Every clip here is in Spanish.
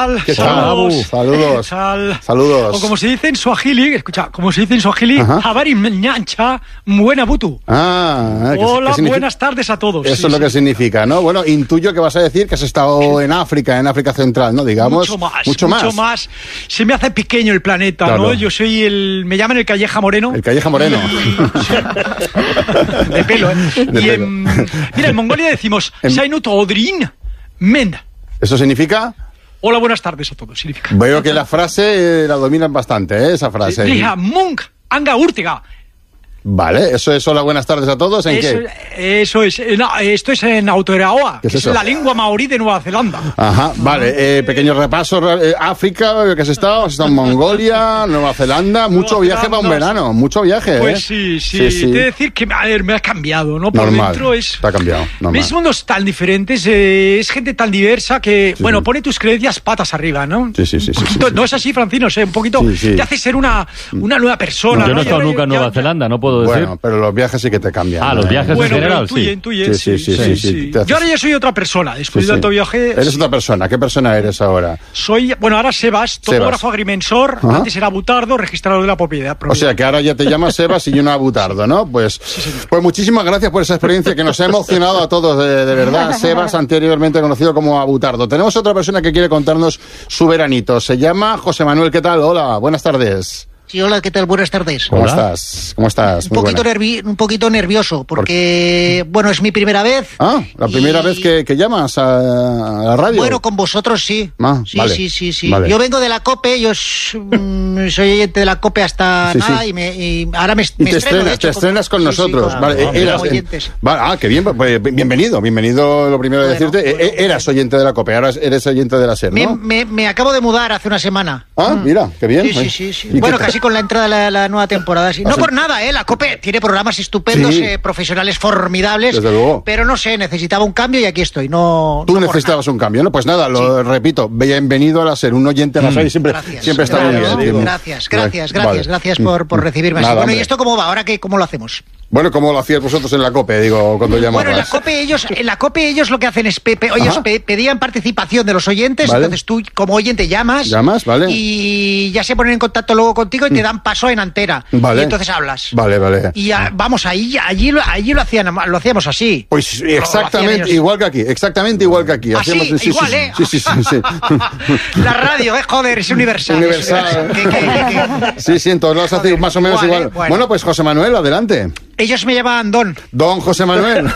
tal? ¿Qué tal? Saludos. ¿Qué tal? Saludos. O como se dice en Swahili, escucha, habari ñancha, buena butu. Hola, ¿qué buenas tardes a todos. Eso es lo que significa, ¿no? Bueno, intuyo que vas a decir que has estado en África Central, ¿no? Digamos. Mucho más. Se me hace pequeño el planeta, claro. ¿No? Yo soy me llaman el Calleja Moreno. El Calleja Moreno. De pelo, ¿eh? Mira, en Mongolia decimos Sainut Odrin Men. ¿Eso significa? Hola, buenas tardes a todos, significa. Veo que la frase la dominan bastante, esa frase. Diga, Munk, Anga Urtiga. Vale, eso es hola, buenas tardes a todos, ¿en qué? Eso es, esto es en Aotearoa, que es la lengua maorí de Nueva Zelanda. Ajá, vale, pequeño repaso, África, que has estado en Mongolia, Nueva Zelanda, mucho viaje para un verano, mucho viaje, Pues sí. Te he de decir que, me ha cambiado, ¿no? Por normal, dentro es... te ha cambiado, normal. Ves mundos tan diferentes, es gente tan diversa que, pone tus creencias patas arriba, ¿no? Sí. No es así, Francino, un poquito te hace ser una nueva persona. Yo no he estado nunca en Nueva Zelanda, no puedo decir. Bueno, pero los viajes sí que te cambian. Los viajes en general, sí. Yo ahora ya soy otra persona, después de tanto viaje... Eres otra persona, ¿qué persona eres ahora? Ahora Sebas, topógrafo agrimensor, antes era butardo, registrador de la propiedad. O sea, que ahora ya te llamas Sebas y yo no butardo, ¿no? Pues muchísimas gracias por esa experiencia que nos ha emocionado a todos, de verdad. Sebas, anteriormente conocido como Abutardo. Tenemos otra persona que quiere contarnos su veranito. Se llama José Manuel. ¿Qué tal? Hola, buenas tardes. Sí, hola, ¿qué tal? Buenas tardes. ¿Cómo estás? Un poquito nervioso, porque, es mi primera vez. ¿La primera vez que llamas a la radio? Bueno, con vosotros sí. Sí. Vale. Yo vengo de la COPE, yo soy oyente de la COPE hasta nada. Y ahora me estreno. Te estrenas con nosotros. Sí, vale. Qué bien, pues, bienvenido, lo primero de decirte. Eras oyente de la COPE, ahora eres oyente de la SER, ¿no? Me acabo de mudar hace una semana. Mira, qué bien. Sí. Bueno, casi con la entrada de la nueva temporada. Sí. No por nada, la COPE tiene programas estupendos, profesionales formidables. Desde luego. Pero no sé, necesitaba un cambio y aquí estoy. Tú necesitabas un cambio, ¿no? Pues nada, lo repito, bienvenido a la SER, un oyente a la SER y siempre está muy bien. Gracias por recibirme así. Bueno, ¿y esto cómo va? ¿Ahora cómo lo hacemos? Bueno, ¿cómo lo hacías vosotros en la COPE, cuando llamabas? Bueno, en la COPE ellos lo que hacen es pedían participación de los oyentes, entonces tú como oyente llamas, ¿vale? Y ya se ponen en contacto luego contigo y te dan paso en antena. Vale. Y entonces hablas. Vale. Y allí lo hacíamos así. Pues exactamente igual que aquí. Así, igual, Sí. La radio, joder, es universal. Sí, en todos lados hace más o menos igual. Bueno, pues José Manuel, adelante. Ellos me llaman Don José Manuel.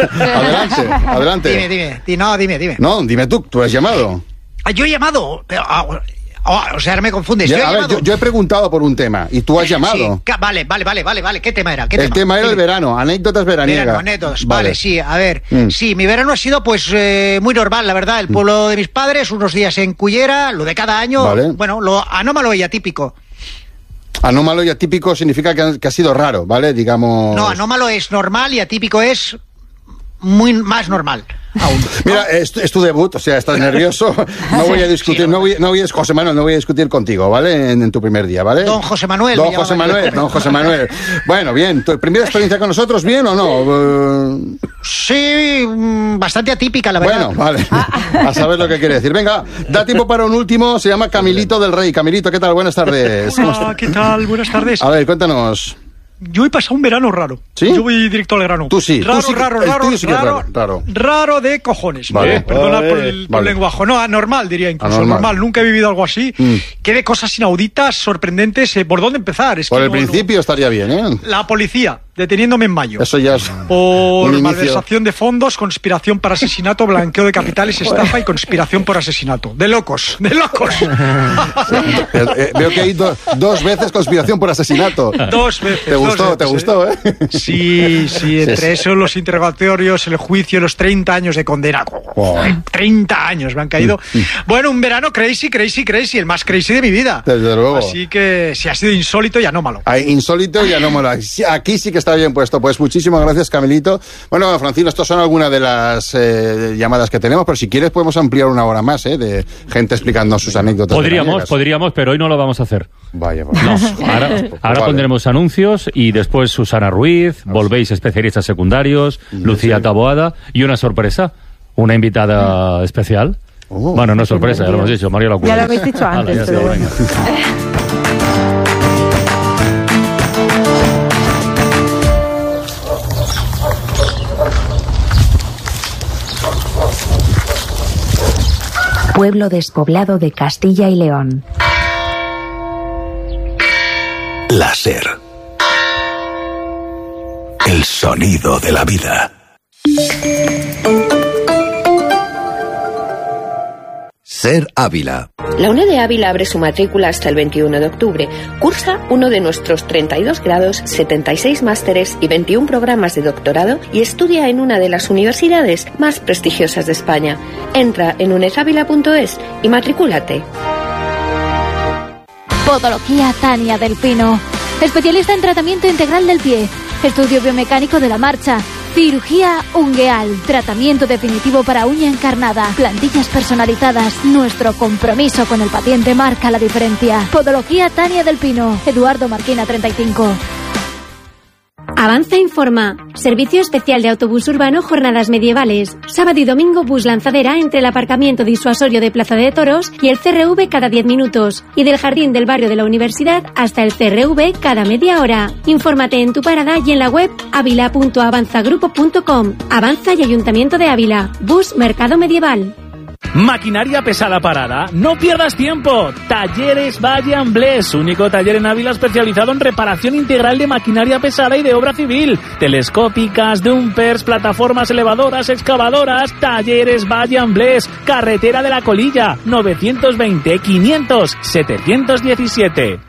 Adelante. Dime. No, dime tú has llamado. Yo he llamado, pero... ahora me confundes. Yo he preguntado por un tema y tú has llamado. Sí. Vale. ¿Qué tema era? El tema era el verano, anécdotas veraniegas. Anécdotas, vale, sí. A ver, sí, mi verano ha sido muy normal, la verdad. El pueblo de mis padres, unos días en Cullera, lo de cada año. Vale. Bueno, lo anómalo y atípico. Anómalo y atípico significa que ha sido raro, ¿vale? Digamos... No, anómalo es normal y atípico es muy más normal. Aún, ¿no? Mira, es tu debut, o sea, estás nervioso. No voy a discutir, José Manuel, no voy a discutir contigo, ¿vale? En tu primer día, ¿vale? Don José Manuel. Don José Manuel. Bueno, bien, ¿tu primera experiencia con nosotros, bien o no? Sí, bastante atípica, la verdad. Bueno, vale. A saber lo que quiere decir. Venga, da tiempo para un último, se llama Camilito del Rey. Camilito, ¿qué tal? Buenas tardes. Hola, ¿qué tal? Buenas tardes. A ver, cuéntanos. Yo he pasado un verano raro. ¿Sí? Yo voy directo al grano. Tú sí. Raro de cojones. Vale. Perdona por el lenguaje. No, anormal diría incluso. Anormal. Nunca he vivido algo así. Que de cosas inauditas, sorprendentes. ¿Por dónde empezar? Por el principio estaría bien, ¿eh? La policía, deteniéndome en mayo. Eso ya es por malversación de fondos, conspiración para asesinato, blanqueo de capitales, estafa y conspiración por asesinato. De locos. Veo que hay dos veces conspiración por aserato. 2 veces. ¿Te gustó, eh? Sí, entre eso, los interrogatorios, el juicio, los 30 años de condena. 30 años me han caído. Bueno, un verano crazy, el más crazy de mi vida. Desde luego. Así que si ha sido insólito y anómalo. Insólito y anómalo. Aquí sí que está bien puesto. Pues muchísimas gracias, Camilito. Bueno, Francino, estas son algunas de las llamadas que tenemos, pero si quieres podemos ampliar una hora más, de gente explicando sus anécdotas. Podríamos, pero hoy no lo vamos a hacer. Vaya. Ahora pondremos anuncios y después Susana Ruiz, volvéis especialistas secundarios, Lucía Taboada y una sorpresa, una invitada especial. Bueno, no es sorpresa, ya lo hemos dicho, Mario lo Ya lo habéis dicho antes. Pueblo despoblado de Castilla y León. La SER. El sonido de la vida. SER Ávila. La UNED de Ávila abre su matrícula hasta el 21 de octubre. Cursa uno de nuestros 32 grados, 76 másteres y 21 programas de doctorado y estudia en una de las universidades más prestigiosas de España. Entra en unedavila.es y matricúlate. Podología Tania del Pino. Especialista en tratamiento integral del pie. Estudio biomecánico de la marcha. Cirugía ungueal, tratamiento definitivo para uña encarnada, plantillas personalizadas. Nuestro compromiso con el paciente marca la diferencia. Podología Tania del Pino, Eduardo Marquina 35. Avanza informa. Servicio especial de autobús urbano jornadas medievales. Sábado y domingo bus lanzadera entre el aparcamiento disuasorio de Plaza de Toros y el CRV cada 10 minutos. Y del jardín del barrio de la Universidad hasta el CRV cada media hora. Infórmate en tu parada y en la web avila.avanzagrupo.com. Avanza y Ayuntamiento de Ávila. Bus Mercado Medieval. Maquinaria pesada parada, no pierdas tiempo. Talleres Valle Amblés, único taller en Ávila especializado en reparación integral de maquinaria pesada y de obra civil, telescópicas, dumpers, plataformas elevadoras, excavadoras. Talleres Valle Amblés, carretera de la Colilla, 920 500 717.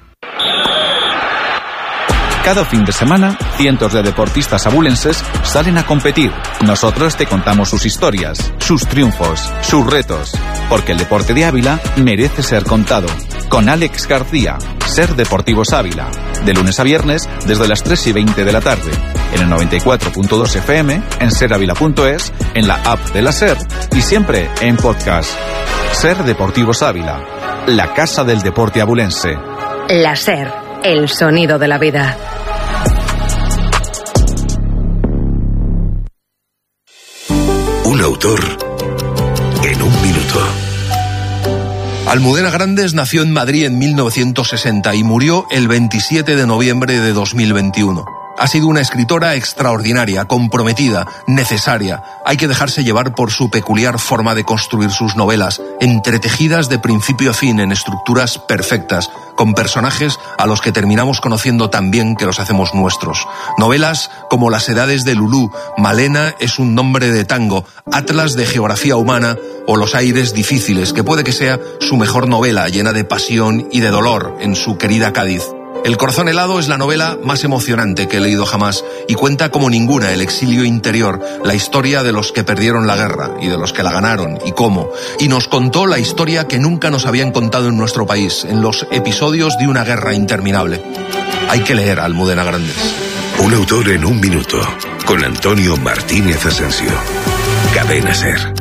Cada fin de semana, cientos de deportistas abulenses salen a competir. Nosotros te contamos sus historias, sus triunfos, sus retos, porque el deporte de Ávila merece ser contado. Con Alex García, SER Deportivos Ávila, de lunes a viernes desde las 3:20 de la tarde, en el 94.2 FM, en seravila.es, en la app de la SER y siempre en podcast. SER Deportivos Ávila, la casa del deporte abulense. La SER, el sonido de la vida. Un autor en un minuto. Almudena Grandes nació en Madrid en 1960 y murió el 27 de noviembre de 2021. Ha sido una escritora extraordinaria, comprometida, necesaria. Hay que dejarse llevar por su peculiar forma de construir sus novelas, entretejidas de principio a fin en estructuras perfectas, con personajes a los que terminamos conociendo tan bien que los hacemos nuestros. Novelas como Las edades de Lulú, Malena es un nombre de tango, Atlas de geografía humana o Los aires difíciles, que puede que sea su mejor novela, llena de pasión y de dolor en su querida Cádiz. El corazón helado es la novela más emocionante que he leído jamás y cuenta como ninguna el exilio interior, la historia de los que perdieron la guerra y de los que la ganaron y cómo. Y nos contó la historia que nunca nos habían contado en nuestro país, en los episodios de una guerra interminable. Hay que leer a Almudena Grandes. Un autor en un minuto, con Antonio Martínez Asensio. Cadena SER.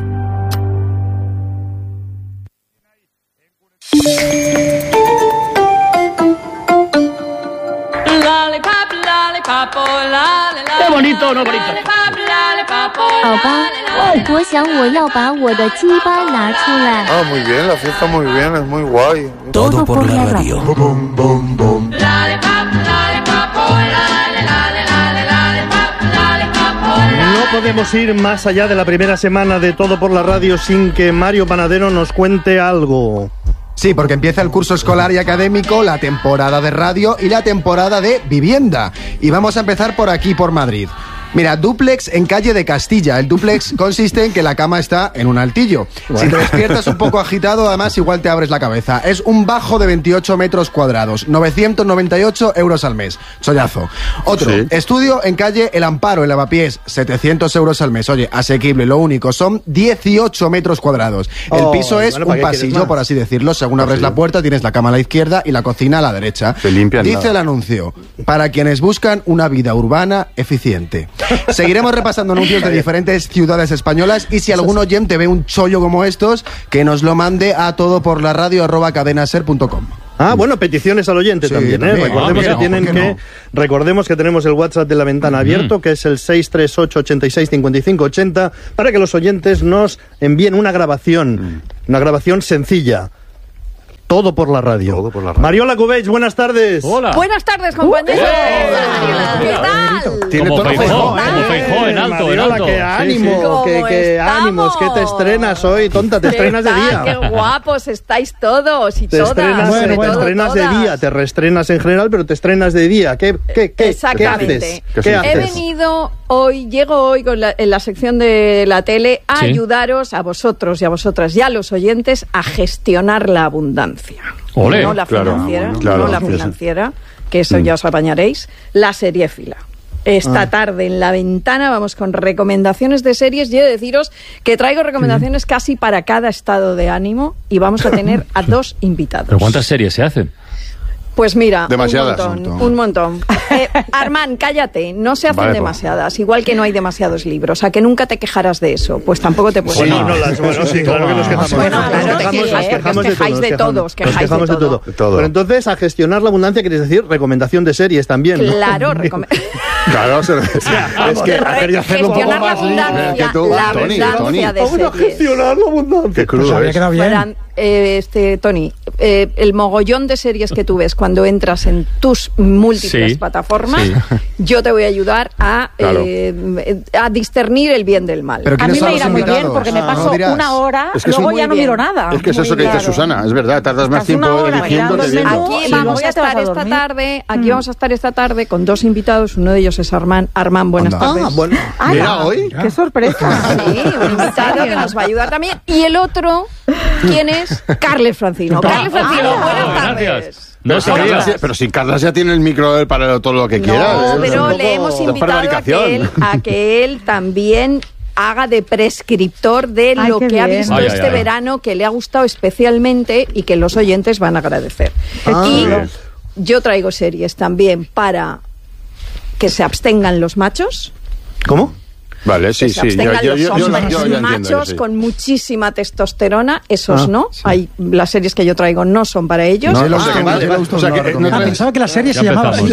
¡Qué bonito, no bonito! 好吧，我想我要把我的鸡巴拿出来。 Ah, muy bien, la fiesta muy bien, es muy guay. Todo por la radio. No podemos ir más allá de la primera semana de Todo por la radio sin que Mario Panadero nos cuente algo. Sí, porque empieza el curso escolar y académico, la temporada de radio y la temporada de vivienda. Y vamos a empezar por aquí, por Madrid. Mira, dúplex en calle de Castilla. El dúplex consiste en que la cama está en un altillo. Bueno. Si te despiertas un poco agitado, además igual te abres la cabeza. Es un bajo de 28 metros cuadrados, 998 euros al mes. Chollazo. Otro, sí. Estudio en calle El Amparo, en Lavapiés, 700 euros al mes. Oye, asequible. Lo único, son 18 metros cuadrados. El piso es un pasillo, por así decirlo. Según abres la puerta, tienes la cama a la izquierda y la cocina a la derecha. Dice el anuncio, para quienes buscan una vida urbana eficiente. Seguiremos repasando anuncios de diferentes ciudades españolas y si algún oyente ve un chollo como estos, que nos lo mande a todoporlaradio@cadenaser.com. Bueno, peticiones al oyente también, ¿eh? Recordemos que tenemos el WhatsApp de La Ventana abierto, que es el 638-86-55-80, para que los oyentes nos envíen una grabación sencilla. Todo por la radio. Mariola Cubells, buenas tardes. Hola. Buenas tardes, compañeros. ¿Qué tal? Tiene como Feijóo en alto, Mariola, qué ánimo, qué ánimos, que te estrenas hoy, tonta, te estrenas de día. Qué guapos estáis todos y todas. Te estrenas de día, te reestrenas en general, pero te estrenas de día. ¿Qué Exactamente. ¿Qué haces? He venido llego hoy en la sección de la tele a ayudaros a vosotros y a vosotras y a los oyentes a gestionar la abundancia. Olé. No la financiera, que eso ya os apañaréis, la seriéfila. Esta tarde en La Ventana vamos con recomendaciones de series. Y he de deciros que traigo recomendaciones casi para cada estado de ánimo y vamos a tener a 2 invitados. ¿Pero cuántas series se hacen? Pues mira, demasiadas. Un montón. Armand, cállate, no se hacen demasiadas, igual que no hay demasiados libros, a que nunca te quejarás de eso, pues tampoco te puedes quejar. Sí, claro que nos quejamos. Os quejáis de todo. Pero entonces, a gestionar la abundancia, quieres decir recomendación de series también, ¿no? Claro, claro, es que gestionar la abundancia, la abundancia de series. Gestionar la abundancia. Qué crudo es. Tony, el mogollón de series que tú ves cuando entras en tus múltiples plataformas, yo te voy a ayudar a discernir el bien del mal. A mí me irá muy bien porque me paso una hora, luego ya no miro nada. Es que es eso que dice Susana, es verdad, tardas más tiempo eligiendo. Aquí vamos a estar esta tarde con 2 invitados, uno de ellos es Armand. Armand, buenas tardes. Mira hoy. ¡Qué sorpresa! Sí, un invitado que nos va a ayudar también. Y el otro, ¿quién es? Carles Francino. Carles Francino, buenas tardes. No sabía. Pero si Carles ya tiene el micro para todo lo que quiera. No, pero le hemos invitado a que él también haga de prescriptor de lo que ha visto este verano, que le ha gustado especialmente y que los oyentes van a agradecer. Y yo traigo series también para que se abstengan los machos. ¿Cómo? Vale, sí, se abstengan los hombres machos con muchísima testosterona, esos no. Hay las series que yo traigo no son para ellos. Pensaba que la serie se llamaba así.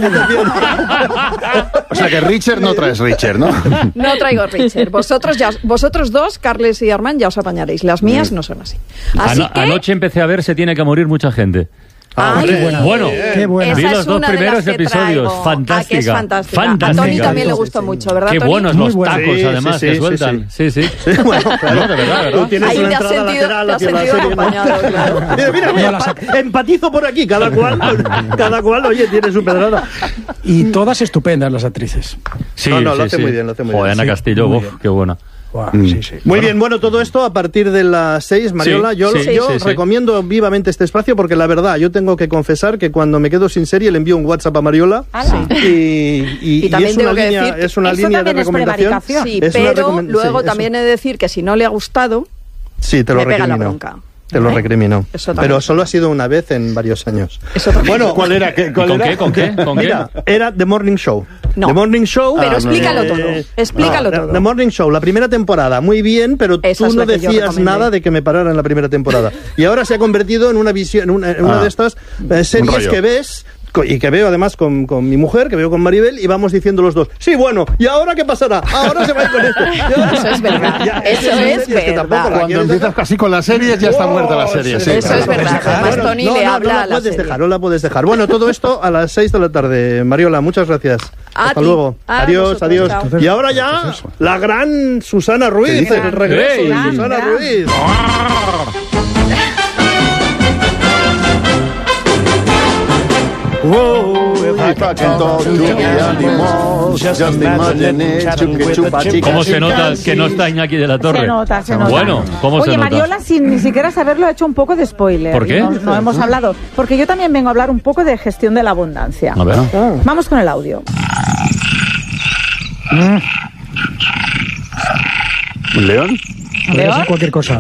O sea que Richard no traes Richard, ¿no? No traigo Richard. Vosotros dos, Carles y Armand, ya os apañaréis. Las mías no son así. Anoche empecé a ver Se tiene que morir mucha gente. Qué buena. Vi los 2 primeros episodios. Fantástica. Es fantástica. A Tony también le gustó mucho, ¿verdad, Qué Tony? buenos los tacos, además, que sueltan. Sí. Bueno, claro, de verdad. Tú tienes una entrada lateral hacia la serie. Mira, empatizo por aquí. Cada cual, oye, tiene su pedrada. Y todas estupendas las actrices. Sí, lo hace muy bien. Ana Castillo, qué buena. Muy bien, bueno, todo esto a partir de las 6, Mariola. Yo recomiendo vivamente este espacio porque la verdad, yo tengo que confesar que cuando me quedo sin serie le envío un WhatsApp a Mariola y también es una línea de recomendación. Sí, pero luego también he de decir que si no le ha gustado, te lo me pega la bronca. Te lo recrimino. Pero solo ha sido una vez en varios años. Bueno, ¿cuál era? ¿Con qué? Mira, era The Morning Show. No. The Morning Show. Pero explícalo todo. The Morning Show, la primera temporada, muy bien, pero tú no decías nada de que me parara en la primera temporada. Y ahora se ha convertido en una visión, en una de estas series que ves. Y que veo además con mi mujer, que veo con Maribel, y vamos diciendo los dos, sí, bueno, ¿y ahora qué pasará? Ahora se va a ir con esto. Eso es verdad. Eso es verdad. Cuando empiezas casi con las series, ya está muerta la serie. Eso es verdad. Además, Tony le habla a la serie. No la puedes dejar. Bueno, todo esto a las 6 de la tarde. Mariola, muchas gracias. Hasta luego. Adiós. Chao. Y ahora ya, la gran Susana Ruiz, el regreso de Susana Ruiz. ¿Cómo se nota que no está Iñaki de la Torre? Se nota. Bueno, ¿cómo se nota? Mariola, sin ni siquiera saberlo, ha hecho un poco de spoiler. ¿Por qué? No hemos hablado. Porque yo también vengo a hablar un poco de gestión de la abundancia. A ver. Vamos con el audio. ¿Un león? Podría ser cualquier cosa.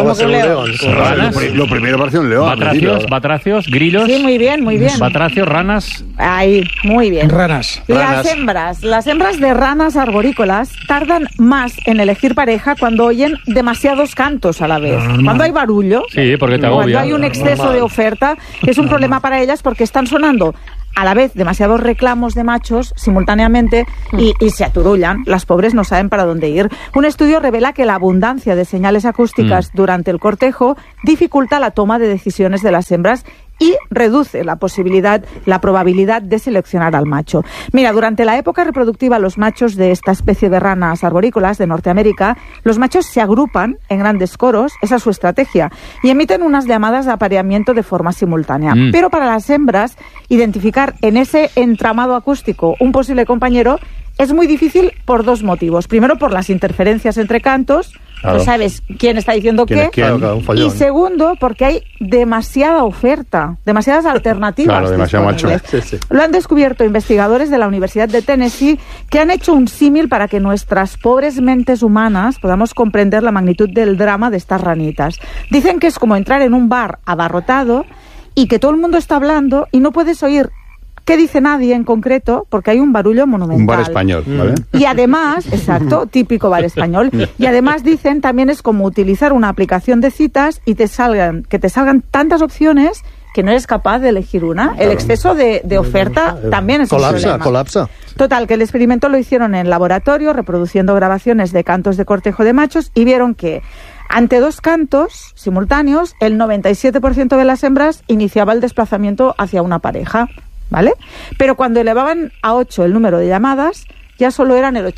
Lo primero parece un león. Batracios, grillos. Sí, muy bien, muy bien. Batracios, ranas. Ahí, muy bien. Ranas. Las hembras de ranas arborícolas tardan más en elegir pareja cuando oyen demasiados cantos a la vez. Cuando hay barullo, sí, porque te agobia. Cuando hay un exceso de oferta, es un problema para ellas porque están sonando a la vez demasiados reclamos de machos simultáneamente y se aturullan. Las pobres no saben para dónde ir. Un estudio revela que la abundancia de señales acústicas durante el cortejo dificulta la toma de decisiones de las hembras y reduce la probabilidad de seleccionar al macho. Mira, durante la época reproductiva, los machos de esta especie de ranas arborícolas de Norteamérica, los machos se agrupan en grandes coros, esa es su estrategia, y emiten unas llamadas de apareamiento de forma simultánea. Pero para las hembras, identificar en ese entramado acústico un posible compañero es muy difícil por dos motivos. Primero, por las interferencias entre cantos. Claro. No sabes quién está diciendo qué. Y segundo, porque hay demasiada oferta, demasiadas alternativas. Claro, demasiado macho. Sí. Lo han descubierto investigadores de la Universidad de Tennessee, que han hecho un símil para que nuestras pobres mentes humanas podamos comprender la magnitud del drama de estas ranitas. Dicen que es como entrar en un bar abarrotado y que todo el mundo está hablando y no puedes oír qué dice nadie en concreto, porque hay un barullo monumental. Un bar español, ¿vale? Y además, exacto, típico bar español, y además dicen también es como utilizar una aplicación de citas y que te salgan tantas opciones que no eres capaz de elegir una. Claro. El exceso de oferta también es un problema. Colapsa. Total, que el experimento lo hicieron en laboratorio, reproduciendo grabaciones de cantos de cortejo de machos, y vieron que ante dos cantos simultáneos, el 97% de las hembras iniciaba el desplazamiento hacia una pareja. ¿Vale? Pero cuando elevaban a 8 el número de llamadas, ya solo eran el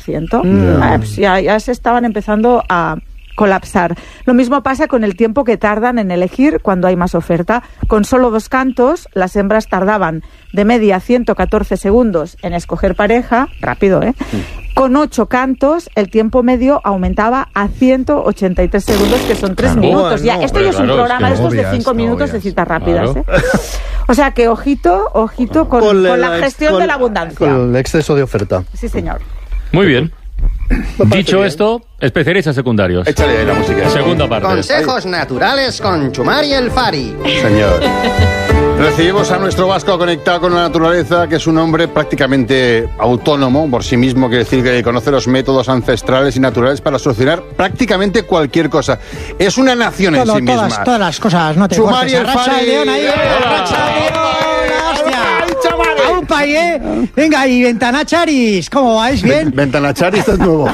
80%. Pues ya se estaban empezando a colapsar. Lo mismo pasa con el tiempo que tardan en elegir cuando hay más oferta. Con solo 2 cantos, las hembras tardaban de media 114 segundos en escoger pareja, rápido, ¿eh? Con 8 cantos, el tiempo medio aumentaba a 183 segundos, que son 3 minutos. Ya, esto ya es un programa de estos de 5 minutos de citas rápidas, ¿eh? O sea que ojito con la gestión de la abundancia. Con el exceso de oferta. Sí, señor. Muy bien. Dicho esto, especialistas secundarios. Échale ahí la música. Segunda parte. Consejos naturales con Chumari el Fari. Señor. Recibimos a nuestro vasco conectado con la naturaleza, que es un hombre prácticamente autónomo por sí mismo, quiere decir que conoce los métodos ancestrales y naturales para solucionar prácticamente cualquier cosa. Es una nación en sí misma. Todas las cosas, no te Chumari el Fari. Venga, y Ventanacharis, ¿cómo vais? ¿Bien? Ventanacharis es nuevo.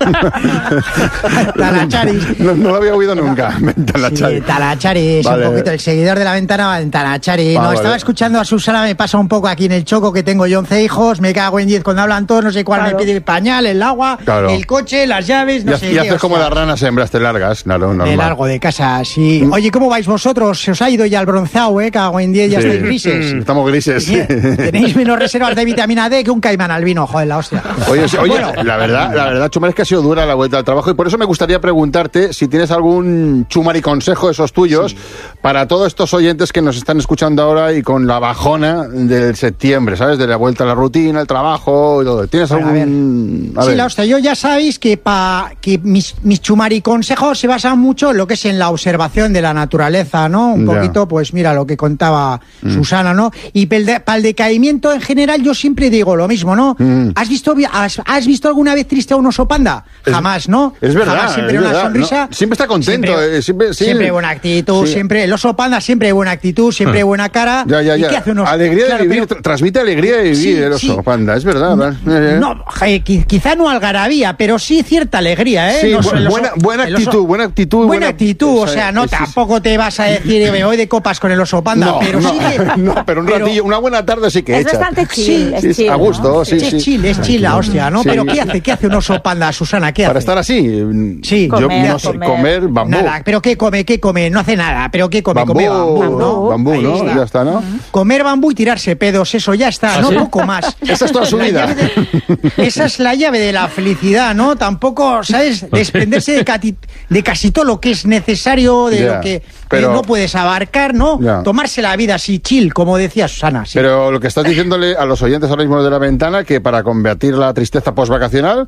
Ventanacharis. No lo había oído nunca. Ventanacharis. Ventanacharis, vale. Un poquito, el seguidor de la ventana, Ventanacharis. No, estaba escuchando a Susana, me pasa un poco aquí en el choco, que tengo yo 11 hijos, me cago en 10 cuando hablan todos, no sé cuál me pide el pañal, el agua, el coche, las llaves, no sé. Y haces como las ranas hembras, te largas, claro, normal. Me largo de casa, sí. Oye, ¿cómo vais vosotros? Se os ha ido ya el bronceado, cago en 10, ya estáis grises. Estamos grises, sí. Tenéis menos reservas de vitamina D que un caimán albino, joder, la hostia. Oye, bueno, la verdad, Chumari, es que ha sido dura la vuelta al trabajo, y por eso me gustaría preguntarte si tienes algún Chumari consejo de esos tuyos para todos estos oyentes que nos están escuchando ahora y con la bajona del septiembre, ¿sabes? De la vuelta a la rutina, el trabajo y todo. ¿Tienes algún...? Sí, la hostia, yo ya sabéis que mis Chumari consejos se basan mucho en lo que es en la observación de la naturaleza, ¿no? Un poquito, pues mira, lo que contaba Susana, ¿no? Y para el decaimiento en general yo siempre digo lo mismo, ¿no? ¿Has visto alguna vez triste a un oso panda? Jamás, ¿no? Es verdad. Jamás, siempre es una verdad, sonrisa. ¿no? Siempre está contento. Siempre buena actitud, siempre. El oso panda siempre buena actitud, siempre buena cara. Ya. ¿Y qué hace un oso? Alegría de vivir, transmite alegría de vivir el oso panda, es verdad. No, quizá no algarabía, pero sí cierta alegría, ¿eh? Sí, buena actitud. Buena actitud, o sea, no tampoco te vas a decir me voy de copas con el oso panda, pero sí que... No, pero un ratillo, una buena tarde sí que es bastante chill, es chill, a gusto, ¿no? sí. Es chill la hostia, ¿no? Sí. Pero ¿qué hace un oso panda, Susana? ¿Qué hace? Para estar así, sí. Yo no sé, comer bambú. Nada, pero ¿qué come? No hace nada, pero ¿qué come? Bambú, come bambú, ¿no? Bambú, ¿no? Ya está, ¿no? Comer bambú y tirarse pedos, eso ya está, no poco más. Esa es toda su vida. Esa es la llave de la felicidad, ¿no? Tampoco, ¿sabes? Desprenderse de casi todo lo que es necesario, de lo que no puedes abarcar, ¿no? Tomarse la vida así chill, como decía Susana. Sí. Pero lo que estás diciéndole a los oyentes ahora mismo de la ventana, que para combatir la tristeza postvacacional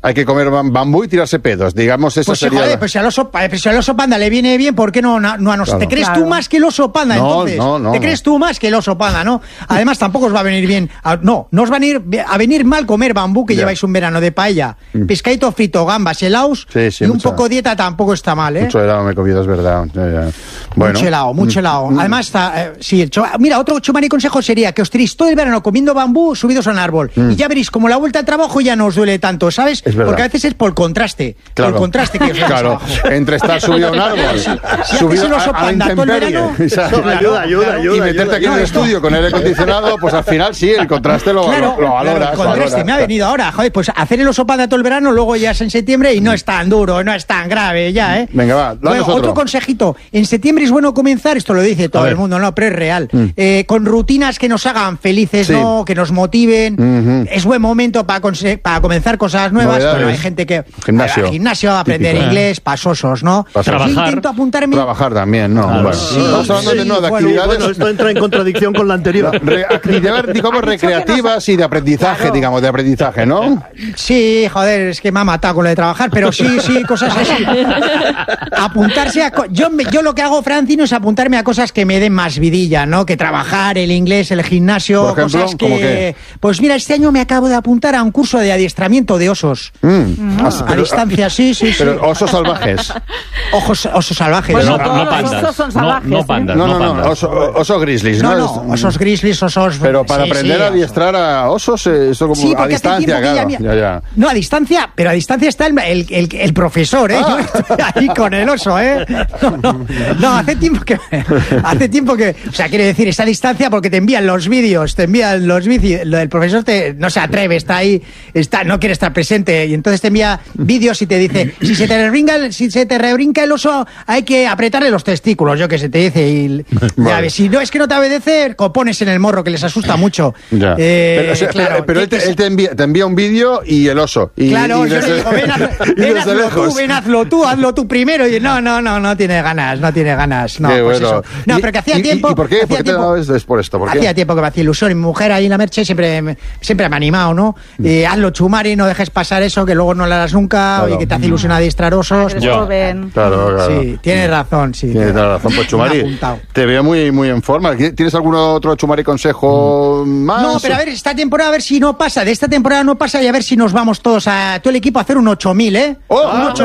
hay que comer bambú y tirarse pedos, digamos, eso pues sería... Joder, pues si al oso panda le viene bien, ¿por qué no a nosotros? Claro. ¿Te crees tú más que el oso panda, entonces? ¿Te crees tú más que el oso panda, no? Además, tampoco os va a venir bien... No os va a venir mal comer bambú, que lleváis un verano de paella, pescadito frito, gambas, helados, y un poco dieta tampoco está mal, ¿eh? Mucho helado me he comido, es verdad. Bueno. Mucho helado. Además, está... mira, otro chumari consejo sería que os tiréis todo el verano comiendo bambú subidos a un árbol, y ya veréis como la vuelta al trabajo ya no os duele tanto, ¿sabes? Porque a veces es por el contraste. Claro. Por el contraste que os claro, entre estar subido a un árbol, subido a la intemperie, ayuda, y meterte aquí en el estudio con aire acondicionado, pues al final sí, el contraste lo valoras. El contraste me ha venido ahora, joder, pues hacer el oso panda todo el verano, luego ya es en septiembre y no es tan duro, no es tan grave ya, ¿eh? Venga, va, bueno, otro consejito, en septiembre es bueno comenzar, esto lo dice todo el mundo, no, pero es real, con rutinas que nos hagan felices, ¿no? Que nos motiven, es buen momento para comenzar cosas nuevas, pero hay gente que gimnasio, aprender inglés, pasosos, ¿no? Trabajar. Yo intento apuntarme. Trabajar también, ¿no? Bueno, estamos hablando de actividades. Bueno, esto entra en contradicción con la anterior. Actividades, digamos, recreativas y de aprendizaje, digamos, de aprendizaje, ¿no? Sí, joder, es que me ha matado con lo de trabajar, pero sí, cosas así. Apuntarse a... Yo lo que hago, Francino, es apuntarme a cosas que me den más vidilla, ¿no? Que trabajar, el inglés, el gimnasio, por ejemplo, cosas que... Pues mira, este año me acabo de apuntar a un curso de adiestramiento de osos. A distancia, sí. Pero osos salvajes. Osos salvajes. Bueno, no pandas. Estos son salvajes, no pandas. No, osos grizzlies, ¿no? No, osos grizzlies, osos... Pero para aprender a adiestrar a osos, eso como a distancia, claro. Ya. No, a distancia, pero a distancia está el profesor, ¿eh? Yo estoy ahí con el oso, ¿eh? No, hace tiempo que... O sea, quiere decir, está a distancia porque te envían los vídeos, el profesor no se atreve, está ahí, no quiere estar presente, y entonces te envía vídeos y te dice, si se te rebrinca el oso, hay que apretarle los testículos, yo que sé, te dice, y ya ves, si no es que no te obedece, pones en el morro, que les asusta mucho. Ya. Pero él te envía un vídeo y el oso. Claro, yo le digo, ven, hazlo tú primero, y no tiene ganas, no, pues eso. No, pero que hacía tiempo... ¿Y por qué? ¿Por qué te dabas por esto? Hacía tiempo que me hacía ilusión, y mi mujer ahí en la Merche siempre me ha animado, ¿no? Hazlo, Chumari, no dejes pasar eso, que luego no lo harás nunca, y que te hace ilusión adiestrar osos. Claro. Sí, tienes razón, sí. Tienes razón, pues Chumari, te veo muy, muy en forma. ¿Tienes algún otro, Chumari, consejo más? No, pero a ver, esta temporada, a ver si no pasa, de esta temporada no pasa, y a ver si nos vamos todos todo el equipo a hacer un 8.000, ¿eh? Un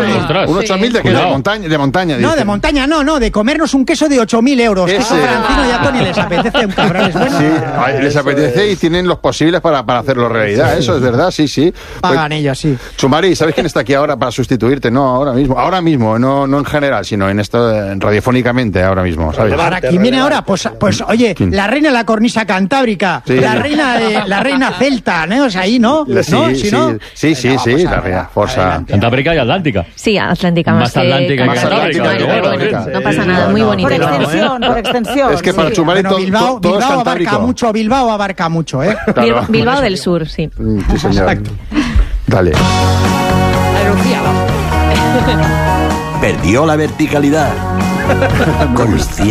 8.000 de qué, de montaña. No, de montaña no, de comernos un queso de 8.000 euros. Eso a Francino y a Tony les apetece un cabrón, es bueno. Sí, les apetece y tienen los posibles para hacerlo realidad, eso es verdad, sí. Pagan ellos, sí. Chumari, ¿sabes quién está aquí ahora para sustituirte? No, ahora mismo, no en general, sino en esto, radiofónicamente ahora mismo, ¿sabes? ¿Para quién viene ahora? Pues oye, la reina de la cornisa cantábrica, la reina celta, ¿no? O sea, ahí, ¿no? Sí, la reina, forza. Cantábrica y atlántica. Sí, atlántica más Atlántica que cantábrica. No pasa nada, muy bonito. Por extensión. Es que para Chumari Bilbao abarca mucho, ¿eh? Claro. Bilbao del Sur, sí. Sí, señor. Exacto. Dale. Perdió la verticalidad. Consciente.